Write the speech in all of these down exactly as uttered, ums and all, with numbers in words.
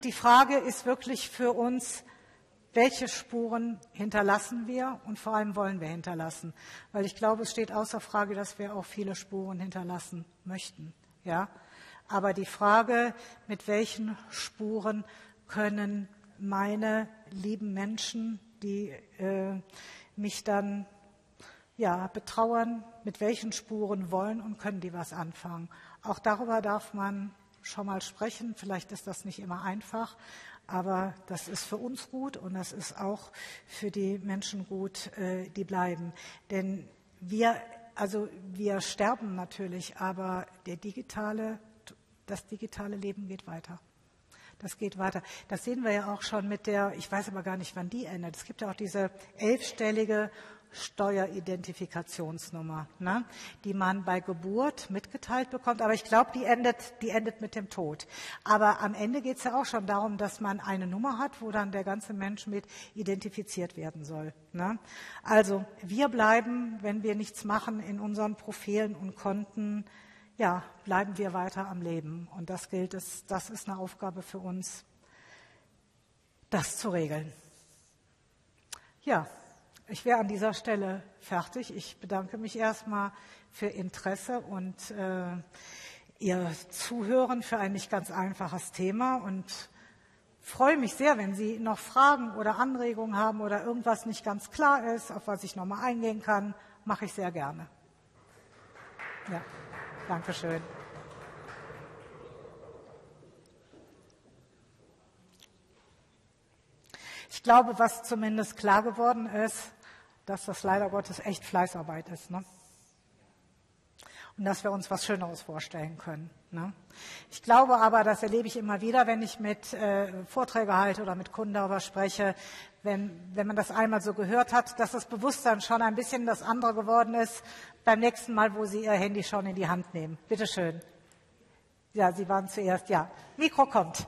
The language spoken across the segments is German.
Die Frage ist wirklich für uns, welche Spuren hinterlassen wir und vor allem wollen wir hinterlassen? Weil ich glaube, es steht außer Frage, dass wir auch viele Spuren hinterlassen möchten. Ja? Aber die Frage, mit welchen Spuren können meine lieben Menschen, die äh, mich dann ja, betrauern, mit welchen Spuren wollen und können die was anfangen? Auch darüber darf man schon mal sprechen. Vielleicht ist das nicht immer einfach, aber das ist für uns gut und das ist auch für die Menschen gut, äh, die bleiben. Denn wir, also wir sterben natürlich, aber der digitale, das digitale Leben geht weiter. Das geht weiter. Das sehen wir ja auch schon mit der, ich weiß aber gar nicht, wann die endet. Es gibt ja auch diese elfstellige Steueridentifikationsnummer, ne, die man bei Geburt mitgeteilt bekommt. Aber ich glaube, die endet, die endet mit dem Tod. Aber am Ende geht es ja auch schon darum, dass man eine Nummer hat, wo dann der ganze Mensch mit identifiziert werden soll. Ne? Also wir bleiben, wenn wir nichts machen in unseren Profilen und Konten, ja, bleiben wir weiter am Leben. Und das gilt es, das ist eine Aufgabe für uns, das zu regeln. Ja. Ich wäre an dieser Stelle fertig. Ich bedanke mich erstmal für Interesse und äh, Ihr Zuhören für ein nicht ganz einfaches Thema und freue mich sehr, wenn Sie noch Fragen oder Anregungen haben oder irgendwas nicht ganz klar ist, auf was ich nochmal eingehen kann, mache ich sehr gerne. Ja, danke schön. Ich glaube, was zumindest klar geworden ist, dass das leider Gottes echt Fleißarbeit ist, ne? Und dass wir uns was Schöneres vorstellen können. Ne? Ich glaube aber, das erlebe ich immer wieder, wenn ich mit äh, Vorträge halte oder mit Kunden darüber spreche, wenn, wenn man das einmal so gehört hat, dass das Bewusstsein schon ein bisschen das andere geworden ist beim nächsten Mal, wo Sie Ihr Handy schon in die Hand nehmen. Bitte schön. Ja, Sie waren zuerst. Ja, Mikro kommt.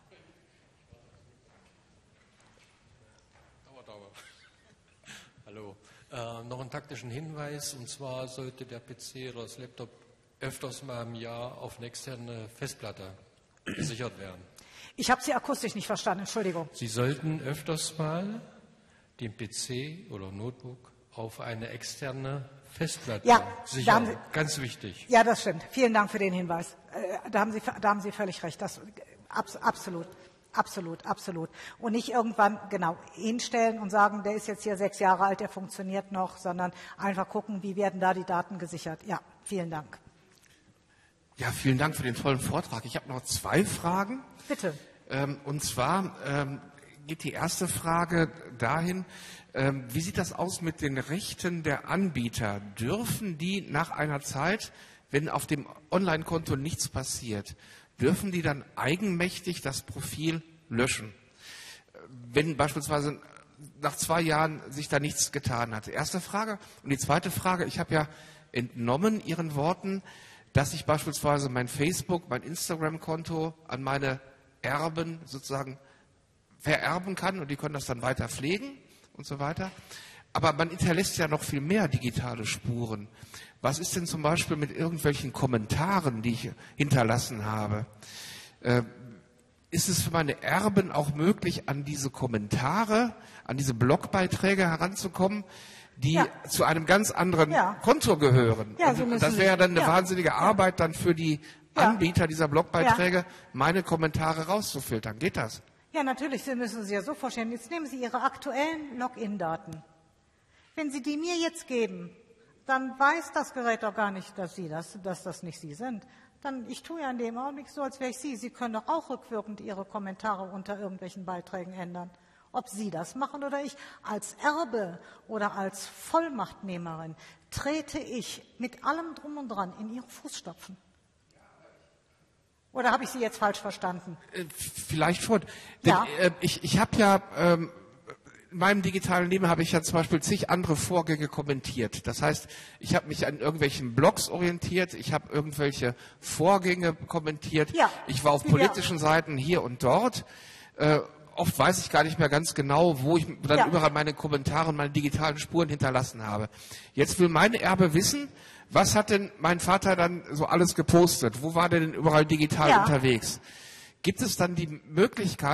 Hallo. Äh, noch einen taktischen Hinweis, und zwar sollte der P C oder das Laptop öfters mal im Jahr auf eine externe Festplatte gesichert werden. Ich habe Sie akustisch nicht verstanden, Entschuldigung. Sie sollten öfters mal den P C oder Notebook auf eine externe Festplatte ja, sichern. Sie, Ganz wichtig. Ja, das stimmt. Vielen Dank für den Hinweis. Äh, da, haben Sie, da haben Sie völlig recht. Das, abs, absolut. Absolut, absolut. Und nicht irgendwann genau hinstellen und sagen, der ist jetzt hier sechs Jahre alt, der funktioniert noch, sondern einfach gucken, wie werden da die Daten gesichert. Ja, vielen Dank. Ja, vielen Dank für den tollen Vortrag. Ich habe noch zwei Fragen. Bitte. Ähm, und zwar ähm, geht die erste Frage dahin, ähm, wie sieht das aus mit den Rechten der Anbieter? Dürfen die nach einer Zeit, wenn auf dem Online-Konto nichts passiert, dürfen die dann eigenmächtig das Profil löschen, wenn beispielsweise nach zwei Jahren sich da nichts getan hat? Erste Frage. Und die zweite Frage, ich habe ja entnommen Ihren Worten, dass ich beispielsweise mein Facebook, mein Instagram-Konto an meine Erben sozusagen vererben kann und die können das dann weiter pflegen und so weiter. Aber man hinterlässt ja noch viel mehr digitale Spuren. Was ist denn zum Beispiel mit irgendwelchen Kommentaren, die ich hinterlassen habe? Äh, ist es für meine Erben auch möglich, an diese Kommentare, an diese Blogbeiträge heranzukommen, die ja. zu einem ganz anderen ja. Konto gehören? Ja, und das wäre dann eine ja. wahnsinnige Arbeit dann für die ja. Anbieter dieser Blogbeiträge, ja. meine Kommentare rauszufiltern. Geht das? Ja, natürlich. Sie müssen sich ja so vorstellen. Jetzt nehmen Sie Ihre aktuellen Login-Daten. Wenn Sie die mir jetzt geben, dann weiß das Gerät doch gar nicht, dass Sie das, dass das nicht Sie sind. Dann, ich tue ja in dem Augenblick so, als wäre ich Sie. Sie können doch auch rückwirkend Ihre Kommentare unter irgendwelchen Beiträgen ändern. Ob Sie das machen oder ich. Als Erbe oder als Vollmachtnehmerin trete ich mit allem Drum und Dran in Ihre Fußstapfen. Oder habe ich Sie jetzt falsch verstanden? Äh, vielleicht schon. Ja. Denn, äh, ich ich habe ja... Ähm, in meinem digitalen Leben habe ich ja zum Beispiel zig andere Vorgänge kommentiert. Das heißt, ich habe mich an irgendwelchen Blogs orientiert, ich habe irgendwelche Vorgänge kommentiert, ja. ich war auf politischen ja. Seiten hier und dort. Äh, oft weiß ich gar nicht mehr ganz genau, wo ich dann ja. überall meine Kommentare und meine digitalen Spuren hinterlassen habe. Jetzt will mein Erbe wissen, was hat denn mein Vater dann so alles gepostet? Wo war der denn überall digital ja. unterwegs? gibt es dann die Möglichkeit,